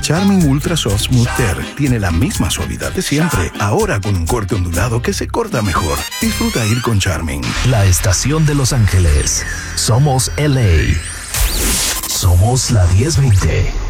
Charmin Ultra Soft Smooth Tear tiene la misma suavidad de siempre, ahora con un corte ondulado que se corta mejor. Disfruta ir con Charmin. La estación de Los Ángeles. Somos LA. Somos la 1020.